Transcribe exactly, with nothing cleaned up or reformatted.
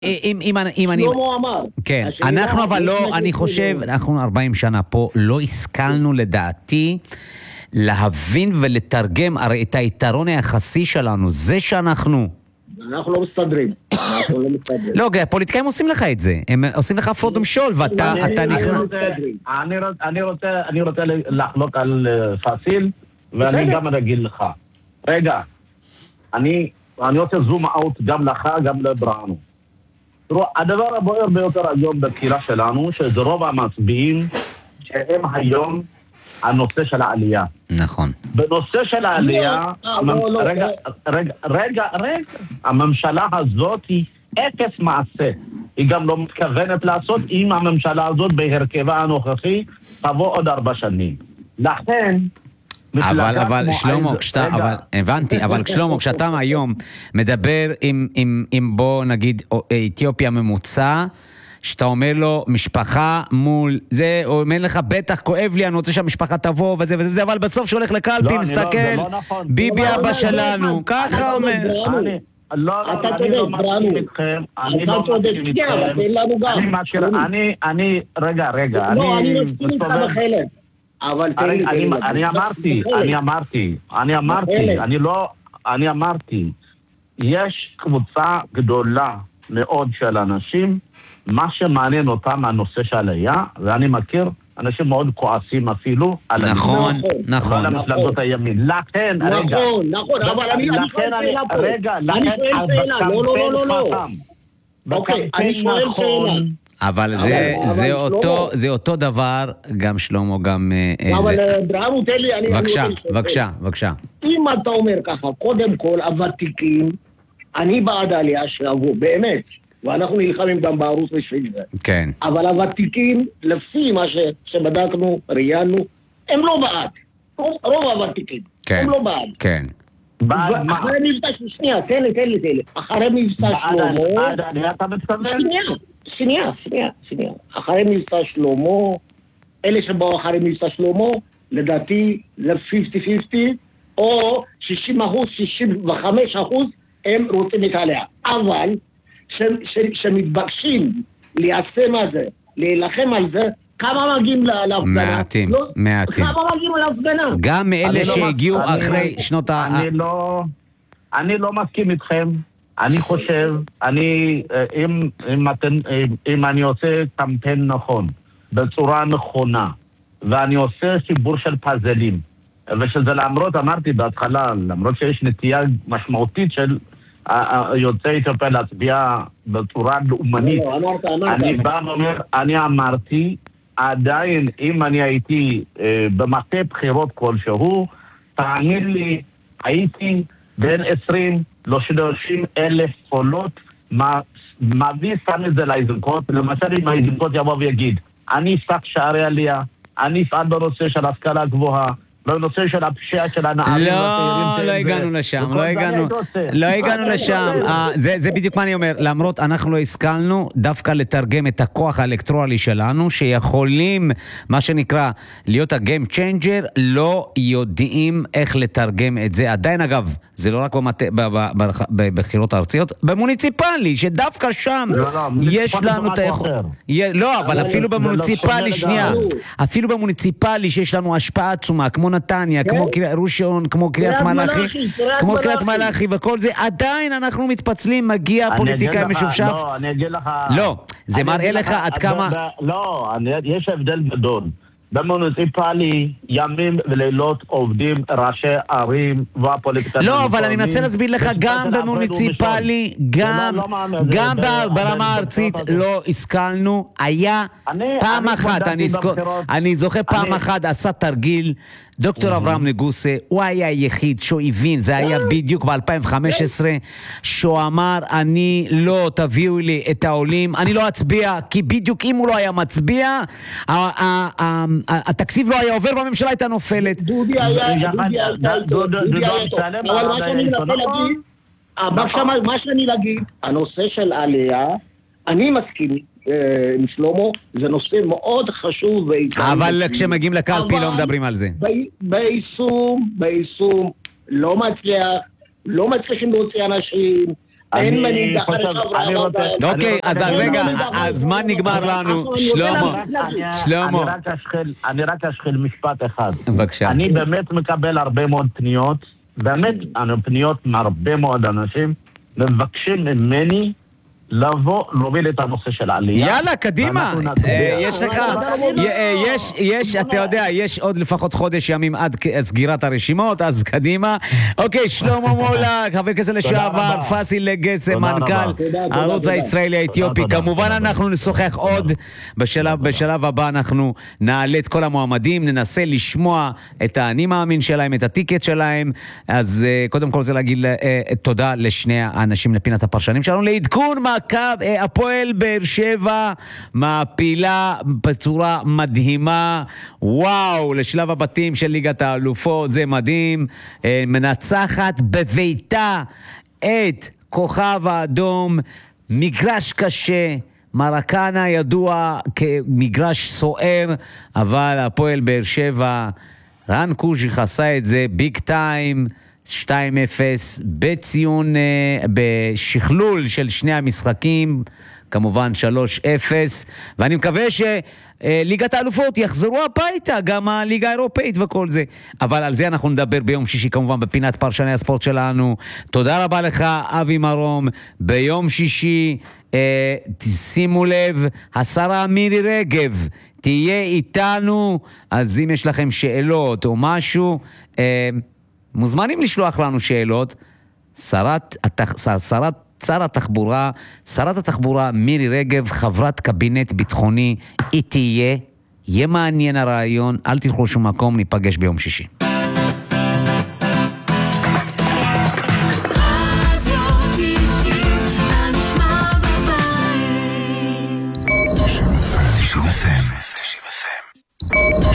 אם אני... לא מועמר. כן, אנחנו אבל לא, אני חושב, אנחנו ארבעים שנה פה, לא השכלנו לדעתי להבין ולתרגם הרי את היתרון היחסי שלנו, זה שאנחנו... אנחנו לא מסתדרים. אנחנו לא מסתדרים. לא, הפוליטיקאים עושים לך את זה, הם עושים לך הפרד ומשול, ואתה נכנס... אני רוצה לחלוק על פסיל, ואני גם אגיד לך. רגע, אני רוצה זום אאוט גם לך, גם לברנו. תראו, הדבר הבוער ביותר היום בבחירה שלנו, שזה רוב המצביעים שהם היום הנושא של העלייה. נכון. בנושא של העלייה, רגע, רגע, רגע, רגע, הממשלה הזאת היא אפס מעשה. היא גם לא מתכוונת לעשות אם הממשלה הזאת בהרכבה הנוכחי תבוא עוד ארבע שנים. לכן, אבל, אבל, שלמה, כשאתה, אבל, הבנתי, אבל שלמה, כשאתה היום מדבר עם, עם, עם בוא נגיד, אתיופיה ממוצע, שאתה אומר לו, משפחה מול זה, הוא אומר לך, בטח כואב לי, אני רוצה שהמשפחה תבוא וזה וזה וזה, אבל בסוף שהולך לקלפי, מסתכל, ביבי אבא שלנו, ככה אומר. אתה צודק, ברנו. אתה צודק, תן לנו גם. אני, רגע, רגע. לא, אני מסכים איתך בחלק. אבל אני אמרתי, אני אמרתי, אני אמרתי, אני לא, אני אמרתי, יש קבוצה גדולה מאוד של אנשים, מה שמעניין אותם הנושא של העלייה, ואני מכיר אנשים מאוד כועסים אפילו על נכון, נכון. על המפלגות הימין. לכן, רגע. נכון, נכון, אבל אני שואל שאלה פה. רגע, אני שואל שאלה, לא, לא, לא, לא. אוקיי, אני שואל שאלה. אבל זה, זה אותו, זה אותו דבר, גם שלמה, גם... אבל ברנו, תן לי, אני... בבקשה, בבקשה, בבקשה. אם אתה אומר ככה, קודם כל, הוותיקים, אני בעד העלייה שיבוא, באמת, ואנחנו נלחמים גם בערוץ בשביל זה. כן. אבל הוותיקים, לפי מה שבדקנו, ראיינו, הם לא בעד. רוב הוותיקים, הם לא בעד. כן. אחרי מבצע, שנייה, תן לי, תן לי, תן לי. אחרי מבצע שלמה... בעד העלייה אתה מתכוון? שנייה, שנייה, שנייה, שנייה. אחרי מבצע שלמה, אלה שבאו אחרי מבצע שלמה, לדעתי זה חמישים חמישים, או שישים אחוז, שישים וחמישה אחוז, הם רוצים את העלייה. אבל, שמתבקשים ליישם על זה, להילחם על זה, כמה מגיעים להפגנה? מעטים, מעטים. כמה מגיעים להפגנה? גם מאלה שהגיעו אחרי שנות ה... אני לא... אני לא מסכים איתכם. אני חושב, אני... אם, אם, אתם, אם אני עושה קמפיין נכון, בצורה נכונה, ואני עושה חיבור של פאזלים, ושזה למרות, אמרתי בהתחלה, למרות שיש נטייה משמעותית של יוצאי אתיופיה להצביע בצורה לאומנית, אני בא ואומר, אני אמרתי, עדיין אם אני הייתי אה, במטה בחירות כלשהו, תאמין לי, הייתי בין עשרים לשלושים אלף קולות, מביא שם את זה לאיזנקוט, למשל אם האיזנקוט יבוא ויגיד, אני אפתח שערי עלייה, אני אפעל בנושא של השכלה גבוהה, בנושא של הפשיעה של הנערים. לא, לא הגענו לשם, לא הגענו, לא הגענו לשם. זה בדיוק מה אני אומר, למרות אנחנו לא השכלנו דווקא לתרגם את הכוח האלקטרוני שלנו, שיכולים, מה שנקרא, להיות הגיים צ'יינג'ר, לא יודעים איך לתרגם את זה. עדיין אגב, זה לא רק בבחירות הארציות, במוניציפלי, שדווקא שם יש לנו את היכולת. לא, אבל אפילו במוניציפלי, שנייה, אפילו במוניציפלי שיש לנו השפעה עצומה, כמו נתניה, כמו ראשון, כמו קריית מלאכי, כמו קריית מלאכי וכל זה, עדיין אנחנו מתפצלים, מגיע פוליטיקה משופשף. לא, אני אגיד לך... לא, זה מראה לך עד כמה... לא, יש הבדל גדול. במוניציפלי, ימים ולילות עובדים ראשי ערים והפוליטיקאים. לא, אבל אני מנסה להסביר לך, גם במוניציפלי, גם, גם ברמה הארצית לא השכלנו. היה פעם אחת, אני זוכר פעם אחת, עשה תרגיל, דוקטור אברהם נגוסה, הוא היה היחיד שהוא הבין, זה היה בדיוק ב-אלפיים וחמש עשרה, שהוא אמר, אני לא, תביאו לי את העולים, אני לא אצביע, כי בדיוק אם הוא לא היה מצביע, התקציב לא היה עובר והממשלה הייתה נופלת. דודי היה, דודי היה טוב, אבל מה שאני מנסה להגיד, מה שאני להגיד, הנושא של העלייה, אני מסכים עם שלמה, זה נושא מאוד חשוב. אבל כשמגיעים לקלפי לא מדברים על זה. ביישום, ביישום, לא מצליח, לא מצליחים להוציא אנשים, אין מנהיג אחר חושב, לחברה אני רוצה... הערבית. אוקיי, אז אני רגע, לא יודע. הזמן נגמר לנו. שלמה, שלמה. אני רק אשחיל, אני רק אשחיל משפט אחד. בבקשה. אני באמת מקבל הרבה מאוד פניות, באמת, אני פניות מהרבה מאוד אנשים, מבקשים ממני לבוא, להוביל את הנושא של העלייה. יאללה, קדימה. ואנחנו נצביע. אה, יש לך, אה, יש, יש, אתה יודע, יש עוד לפחות חודש ימים עד כ- סגירת הרשימות, אז קדימה. אוקיי, שלמה מולה, חבר כנסת לשעבר, רבה. פאסיל לגסם, תודה מנכ"ל רבה. תודה, תודה, הערוץ תודה. הישראלי האתיופי. תודה, כמובן תודה. אנחנו נשוחח עוד בשלב, בשלב הבא אנחנו נעלה את כל המועמדים, ננסה לשמוע את האני מאמין שלהם, את הטיקט שלהם. אז אה, קודם כל רוצה להגיד אה, תודה לשני האנשים לפינת הפרשנים שלנו, לעדכון מעקב, אה, הפועל באר שבע מעפילה בצורה מדהימה, וואו, לשלב הבתים של ליגת האלופות, זה מדהים, אה, מנצחת בביתה את כוכב האדום, מגרש קשה, מרקנה ידוע כמגרש סוער, אבל הפועל באר שבע, רן קוז'יך עשה את זה ביג טיים, שתיים אפס, בציון, בשכלול של שני המשחקים, כמובן שלוש אפס, ואני מקווה שליגת האלופות יחזרו הביתה, גם הליגה האירופאית וכל זה. אבל על זה אנחנו נדבר ביום שישי, כמובן, בפינת פרשני הספורט שלנו. תודה רבה לך, אבי מרום. ביום שישי, אה, תשימו לב, השרה מירי רגב תהיה איתנו, אז אם יש לכם שאלות או משהו, אה, מוזמנים לשלוח לנו שאלות. שרת, שרת, שר התחבורה, שרת התחבורה מירי רגב, חברת קבינט ביטחוני, היא תהיה, יהיה מעניין הרעיון, אל תלכו שום מקום, ניפגש ביום שישי. תשעים אף אם